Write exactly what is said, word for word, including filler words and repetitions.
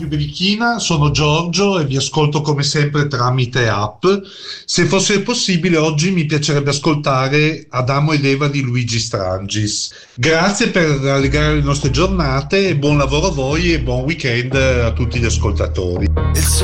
più birichina, sono Giorgio e vi ascolto come sempre tramite app. Se fosse possibile, oggi mi piacerebbe ascoltare Adamo ed Eva di Luigi Strangis. Grazie per allegare le nostre giornate e buon lavoro a voi e buon weekend a tutti gli ascoltatori.